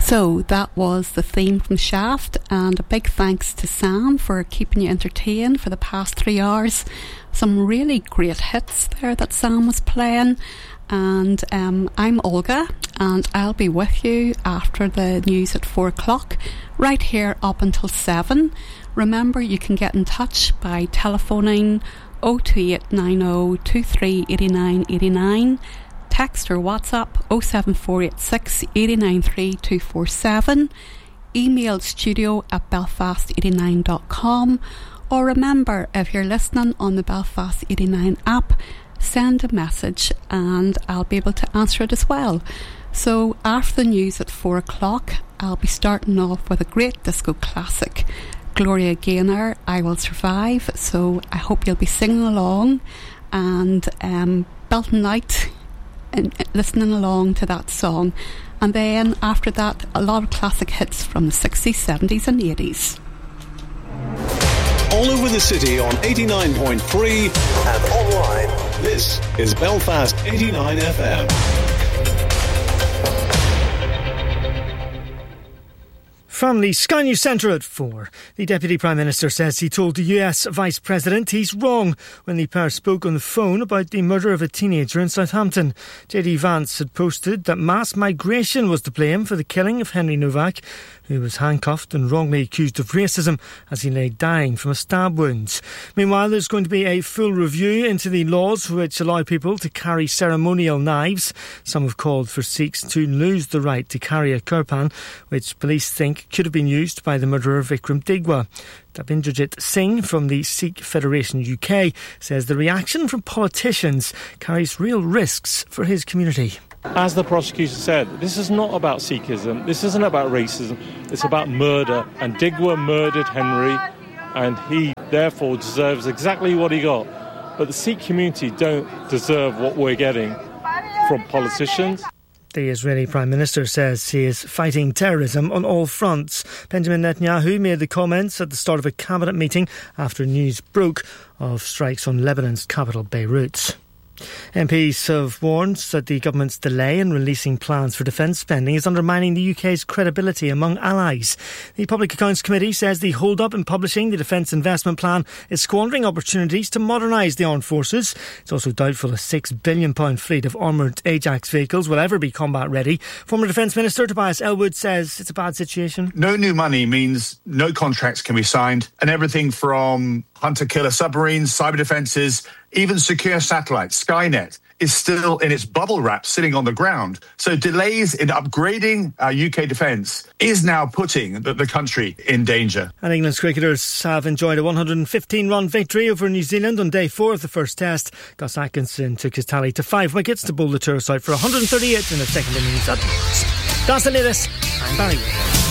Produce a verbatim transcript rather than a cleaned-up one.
So that was the theme from Shaft, and a big thanks to Sam for keeping you entertained for the past three hours. Some really great hits there that Sam was playing. And um, I'm Olga, and I'll be with you after the news at four o'clock, right here up until seven. Remember, you can get in touch by telephoning oh two eight nine oh two three eight nine eight nine, text or WhatsApp oh seven four eight six eight nine three two four seven, email studio at belfast eighty-nine dot com, or remember, if you're listening on the Belfast eighty-nine app, send a message and I'll be able to answer it as well. So after the news at four o'clock, I'll be starting off with a great disco classic, Gloria Gaynor, I Will Survive. So I hope you'll be singing along and um, belting out and listening along to that song. And then after that, a lot of classic hits from the sixties, seventies and eighties. All over the city on eighty-nine point three and online. This is Belfast eighty-nine F M. From the Sky News Centre at four, the Deputy Prime Minister says he told the U S Vice President he's wrong when the pair spoke on the phone about the murder of a teenager in Southampton. J D Vance had posted that mass migration was to blame for the killing of Henry Novak, who was handcuffed and wrongly accused of racism as he lay dying from a stab wound. Meanwhile, there's going to be a full review into the laws which allow people to carry ceremonial knives. Some have called for Sikhs to lose the right to carry a kirpan, which police think could have been used by the murderer Vikram Digwa. Tabindrajit Singh from the Sikh Federation U K says the reaction from politicians carries real risks for his community. As the prosecution said, this is not about Sikhism, this isn't about racism, it's about murder. And Digwa murdered Henry, and he therefore deserves exactly what he got. But the Sikh community don't deserve what we're getting from politicians. The Israeli Prime Minister says he is fighting terrorism on all fronts. Benjamin Netanyahu made the comments at the start of a cabinet meeting after news broke of strikes on Lebanon's capital, Beirut. M Ps have warned that the government's delay in releasing plans for defence spending is undermining the U K's credibility among allies. The Public Accounts Committee says the hold-up in publishing the Defence Investment Plan is squandering opportunities to modernise the armed forces. It's also doubtful a six billion pounds fleet of armoured Ajax vehicles will ever be combat-ready. Former Defence Minister Tobias Ellwood says it's a bad situation. No new money means no contracts can be signed, and everything from hunter-killer submarines, cyber defences, even secure satellites, Skynet, is still in its bubble wrap sitting on the ground. So delays in upgrading our U K defence is now putting the, the country in danger. And England's cricketers have enjoyed a one hundred fifteen run victory over New Zealand on day four of the first test. Gus Atkinson took his tally to five wickets to bowl the tourists out for one hundred thirty-eight in the second innings. That's the latest. I'm Barry.